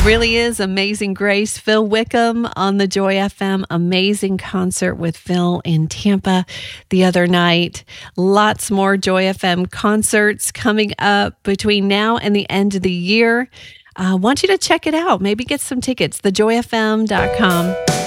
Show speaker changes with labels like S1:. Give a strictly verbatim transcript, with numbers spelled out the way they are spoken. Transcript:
S1: really is Amazing Grace. Phil Wickham on the Joy F M. Amazing concert with Phil in Tampa the other night. Lots more Joy F M concerts coming up between now and the end of the year. I uh, want you to check it out. Maybe get some tickets, the joy f m dot com.